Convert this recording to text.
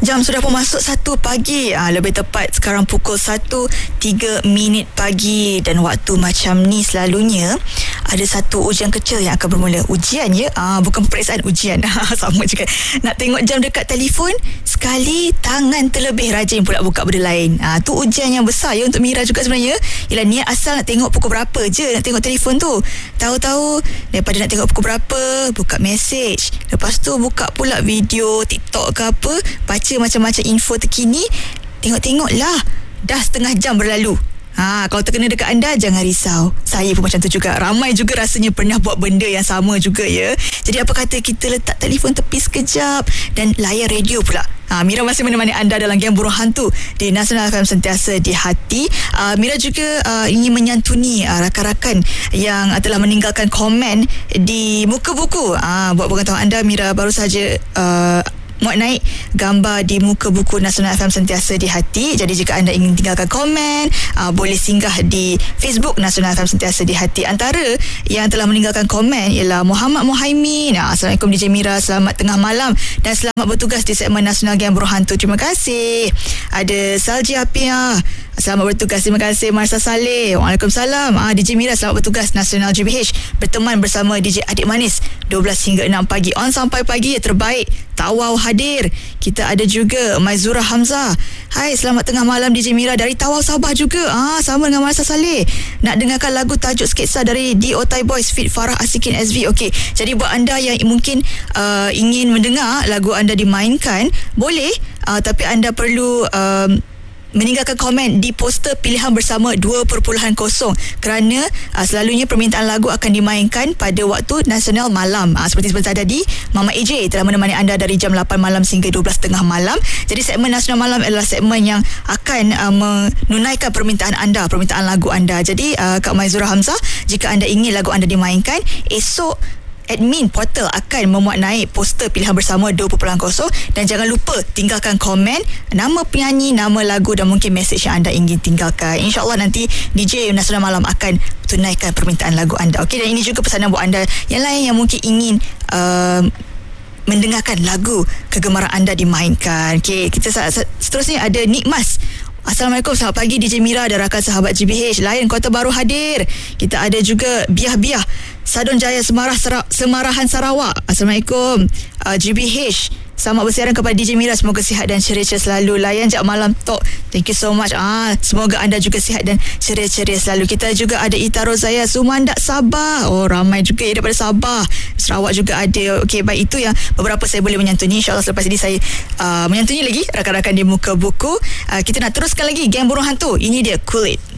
Jam sudah pun masuk 1 pagi. Lebih tepat sekarang pukul 1.03 pagi. Dan waktu macam ni selalunya ada satu ujian kecil yang akan bermula. Ujian ya? Bukan peperiksaan, ujian. Sama juga. Nak tengok jam dekat telefon, sekali tangan terlebih rajin pula buka benda lain. Tu ujian yang besar ya untuk Mira juga sebenarnya. Ialah niat asal nak tengok pukul berapa je nak tengok telefon tu. Tahu-tahu daripada nak tengok pukul berapa, buka mesej. Lepas tu buka pula video TikTok ke apa, baca macam-macam info terkini. Tengok-tengoklah dah setengah jam berlalu. Kalau terkena dekat anda, jangan risau. Saya pun macam tu juga. Ramai juga rasanya pernah buat benda yang sama juga ya. Jadi apa kata kita letak telefon tepi sekejap dan layan radio pula. Mira masih menemani anda dalam Geng Burung Hantu di Nasional FM, sentiasa di hati. Mira juga ingin menyantuni rakan-rakan yang telah meninggalkan komen di muka buku. Buat pengetahuan anda, Mira baru saja muat naik gambar di muka buku Nasional FM Sentiasa di Hati. Jadi jika anda ingin tinggalkan komen, boleh singgah di Facebook Nasional FM Sentiasa di Hati. Antara yang telah meninggalkan komen ialah Muhammad Muhaimin. Assalamualaikum DJ Mira, selamat tengah malam dan selamat bertugas di segmen Nasional Geng Burung Hantu. Terima kasih. Ada Salji Apia, selamat bertugas. Terima kasih. Marsa Saleh, waalaikumsalam. DJ Mira, selamat bertugas Nasional GBH. Berteman bersama DJ Adik Manis 12 hingga 6 pagi. On sampai pagi, terbaik. Tawau hadir. Kita ada juga Maizura Hamzah. Hai, selamat tengah malam DJ Mira dari Tawau Sabah juga. Sama dengan Marsa Saleh. Nak dengarkan lagu tajuk Sketsa dari The Otai Boys feat Farah Asikin SV. Okey, jadi buat anda yang mungkin ingin mendengar lagu anda dimainkan, boleh, tapi anda perlu meninggalkan komen di poster pilihan bersama 2.0 kerana selalunya permintaan lagu akan dimainkan pada waktu nasional malam. Seperti sebentar tadi, Mama AJ telah menemani anda dari jam 8 malam sehingga 12.30 malam. Jadi segmen nasional malam adalah segmen yang akan menunaikan permintaan anda, permintaan lagu anda. Jadi Kak Maizura Hamzah, jika anda ingin lagu anda dimainkan, esok admin portal akan memuat naik poster pilihan bersama 2.0 dan jangan lupa tinggalkan komen, nama penyanyi, nama lagu dan mungkin mesej yang anda ingin tinggalkan. InsyaAllah nanti DJ Nasional Malam akan tunaikan permintaan lagu anda. Okey, dan ini juga pesanan buat anda yang lain yang mungkin ingin mendengarkan lagu kegemaran anda dimainkan. Okey, kita seterusnya ada Nikmas. Assalamualaikum, selamat pagi DJ Mira dan rakan sahabat GBH. Layan Kota Baru hadir. Kita ada juga Biah-Biah Sadun Jaya Semarahan Sarawak. Assalamualaikum GBH. Selamat bersiaran kepada DJ Mira. Semoga sihat dan ceria-ceria selalu. Layan jap malam tok. Thank you so much. Semoga anda juga sihat dan ceria-ceria selalu. Kita juga ada Ita Rozaya Sumandak Sabah. Ramai juga daripada Sabah. Sarawak juga ada. Okey, baik, itu yang beberapa saya boleh menyantuni. InsyaAllah selepas ini saya menyantuni lagi rakan-rakan di muka buku. Kita nak teruskan lagi Geng Burung Hantu. Ini dia Cool It.